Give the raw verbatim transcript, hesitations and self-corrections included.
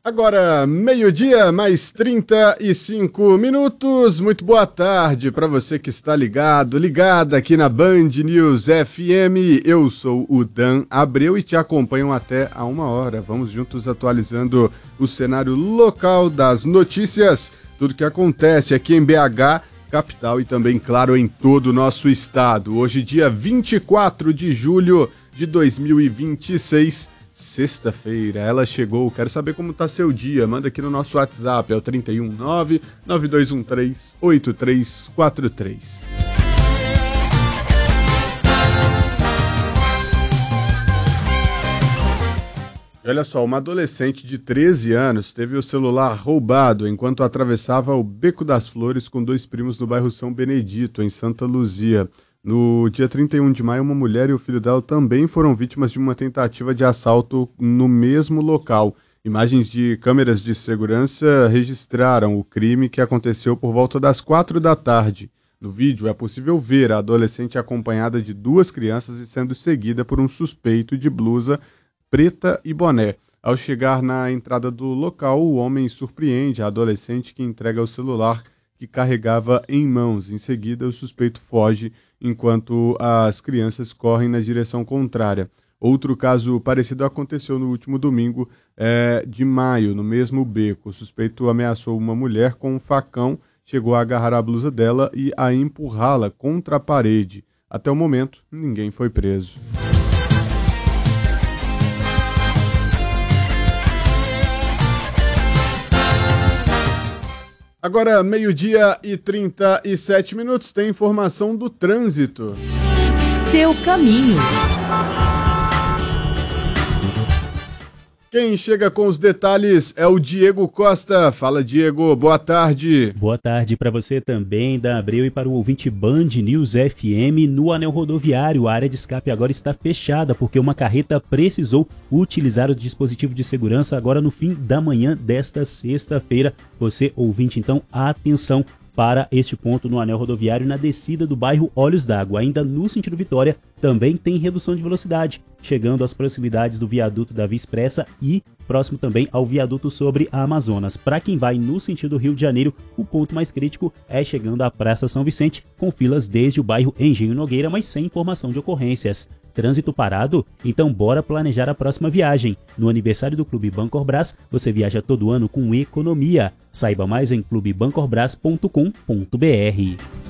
Agora, meio-dia, mais trinta e cinco minutos. Muito boa tarde para você que está ligado, ligada aqui na Band News F M. Eu sou o Dan Abreu e te acompanho até a uma hora. Vamos juntos atualizando o cenário local das notícias, tudo que acontece aqui em B H, capital e também, claro, em todo o nosso estado. Hoje, dia vinte e quatro de julho de dois mil e vinte e seis, sexta-feira, ela chegou. Quero saber como tá seu dia. Manda aqui no nosso WhatsApp, é o três um nove, nove dois um três, oito três quatro três. Olha só, uma adolescente de treze anos teve o celular roubado enquanto atravessava o Beco das Flores com dois primos no bairro São Benedito, em Santa Luzia. No dia trinta e um de maio, uma mulher e o filho dela também foram vítimas de uma tentativa de assalto no mesmo local. Imagens de câmeras de segurança registraram o crime, que aconteceu por volta das quatro da tarde. No vídeo é possível ver a adolescente acompanhada de duas crianças e sendo seguida por um suspeito de blusa preta e boné. Ao chegar na entrada do local, o homem surpreende a adolescente, que entrega o celular que carregava em mãos. Em seguida, o suspeito foge enquanto as crianças correm na direção contrária. Outro caso parecido aconteceu no último domingo é, de maio, no mesmo beco. O suspeito ameaçou uma mulher com um facão, chegou a agarrar a blusa dela e a empurrá-la contra a parede. Até o momento, ninguém foi preso. Agora, meio-dia e trinta e sete minutos, tem informação do trânsito. Seu caminho. Quem chega com os detalhes é o Diego Costa. Fala, Diego, boa tarde. Boa tarde para você também, Dan Abreu, e para o ouvinte Band News F M. No anel rodoviário, a área de escape agora está fechada porque uma carreta precisou utilizar o dispositivo de segurança agora no fim da manhã desta sexta-feira. Você, ouvinte, então, atenção para este ponto no anel rodoviário na descida do bairro Olhos d'Água. Ainda no sentido Vitória, também tem redução de velocidade, chegando às proximidades do viaduto da Via Expressa e próximo também ao viaduto sobre a Amazonas. Para quem vai no sentido Rio de Janeiro, o ponto mais crítico é chegando à Praça São Vicente, com filas desde o bairro Engenho Nogueira, mas sem informação de ocorrências. Trânsito parado? Então bora planejar a próxima viagem. No aniversário do Clube Bancorbras, você viaja todo ano com economia. Saiba mais em clube bancorbras ponto com ponto br.